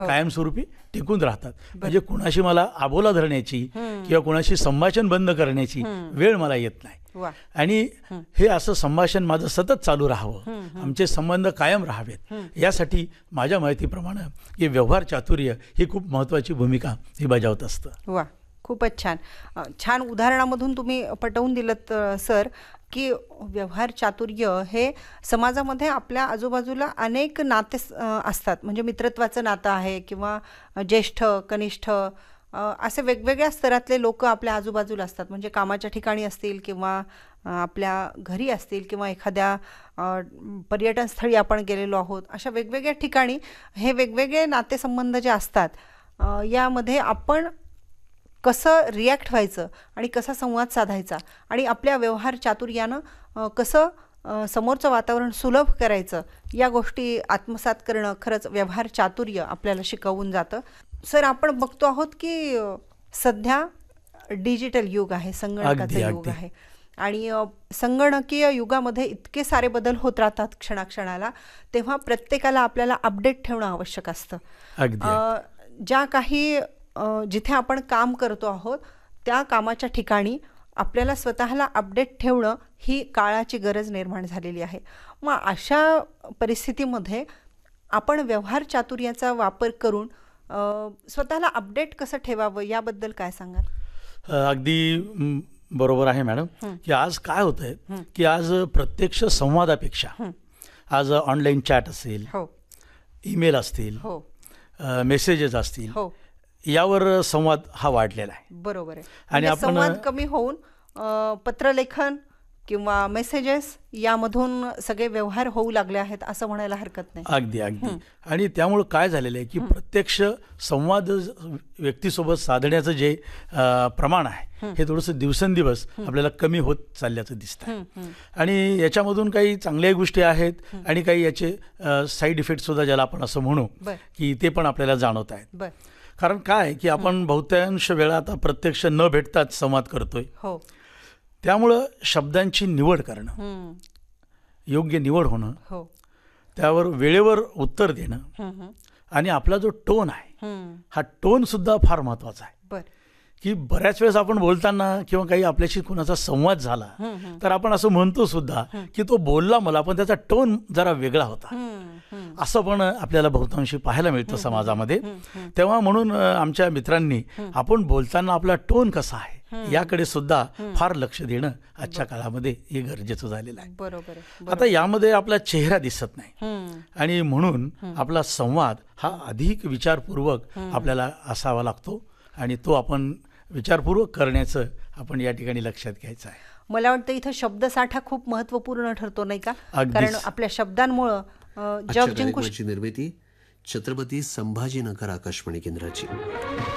कायमस्वरूपी टिकून राहतात. म्हणजे कुणाशी मला आबोला धरण्याची किंवा कुणाशी संभाषण बंद करण्याची वेळ मला येत नाही. आणि हे असं संभाषण माझं सतत चालू राहावं, आमचे संबंध कायम राहावेत, यासाठी माझ्या माहितीप्रमाणे की व्यवहार चातुर्य ही खूप महत्त्वाची भूमिका ही बजावत असतं. वा, खूपच छान. छान उदाहरणामधून तुम्ही पटवून दिलत सर की व्यवहार चातुर्य हे समाजामध्ये आपल्या आजूबाजूला अनेक नाते असतात. म्हणजे मित्रत्वाचं नातं आहे किंवा ज्येष्ठ कनिष्ठ असे वेगवेगळ्या स्तरातले लोक आपल्या आजूबाजूला असतात. म्हणजे कामाच्या ठिकाणी असतील किंवा आपल्या घरी असतील किंवा एखाद्या पर्यटन स्थळी आपण गेलेलो आहोत, अशा वेगवेगळ्या ठिकाणी हे वेगवेगळे नातेसंबंध जे असतात यामध्ये आपण कसं रिॲक्ट व्हायचं आणि कसा संवाद साधायचा आणि आपल्या व्यवहार चातुर्यानं कसं समोरचं वातावरण सुलभ करायचं, या गोष्टी आत्मसात करणं खरंच व्यवहार चातुर्य आपल्याला शिकवून जातं. सर, आपण बघतो आहोत की सध्या डिजिटल युग आहे, संगणकाचं युग आहे आणि संगणकीय युगामध्ये इतके सारे बदल होत राहतात क्षणाक्षणाला, तेव्हा प्रत्येकाला आपल्याला अपडेट ठेवणं आवश्यक असतं. ज्या काही जिथे आपण काम करतो आहोत त्या कामाच्या ठिकाणी आपल्याला स्वतःला अपडेट ठेवणं ही काळाची गरज निर्माण झालेली आहे. मग अशा परिस्थितीमध्ये आपण व्यवहार चातुर्याचा वापर करून स्वतःला अपडेट कसं ठेवावं याबद्दल काय सांगाल? अगदी बरोबर आहे मॅडम, की आज काय होतं आहे की आज प्रत्यक्ष संवादापेक्षा आज ऑनलाईन चॅट असेल, ईमेल असतील, मेसेजेस असतील, यावर संवाद हा वाढलेला आहे. बरोबर आहे. आणि आपण संवाद कमी होऊन पत्रलेखन किंवा मेसेजेस यामधून सगळे व्यवहार होऊ लागले आहेत असं म्हणायला हरकत नाही. अगदी अगदी. आणि त्यामुळे काय झालेलं आहे की प्रत्यक्ष संवाद व्यक्तीसोबत साधण्याचं जे प्रमाण आहे हे थोडंसं दिवसेंदिवस आपल्याला कमी होत चालल्याचं दिसतं. आणि याच्यामधून काही चांगल्याही गोष्टी आहेत आणि काही याचे साईड इफेक्ट सुद्धा ज्याला आपण असं म्हणू की ते पण आपल्याला जाणवत आहेत. कारण काय की आपण बहुतांश वेळा आता प्रत्यक्ष न भेटताच संवाद करतोय. त्यामुळं शब्दांची निवड करणं, योग्य निवड होणं, त्यावर वेळेवर उत्तर देणं आणि आपला जो टोन आहे हा टोन सुद्धा फार महत्त्वाचा आहे. की बऱ्याच वेळेस आपण बोलताना किंवा काही आपल्याशी कुणाचा संवाद झाला तर आपण असं म्हणतो सुद्धा की तो बोलला मला, पण त्याचा टोन जरा वेगळा होता, असं पण आपल्याला बहुतांशी पाहायला मिळतं समाजामध्ये. तेव्हा म्हणून आमच्या मित्रांनी आपण बोलताना आपला टोन कसा आहे याकडे सुद्धा फार लक्ष देणं आजच्या काळामध्ये हे गरजेचं झालेलं आहे. बरोबर. आता यामध्ये आपला चेहरा दिसत नाही आणि म्हणून आपला संवाद हा अधिक विचारपूर्वक आपल्याला असावा लागतो आणि तो आपण विचारपूर्वक करण्याचं आपण या ठिकाणी लक्षात घ्यायचं आहे. मला वाटतं इथं शब्दसाठा खूप महत्त्वपूर्ण ठरतो, नाही का? कारण आपल्या शब्दांमुळं जग जिंकू. निर्मिती छत्रपती संभाजीनगर आकाशवाणी केंद्राची.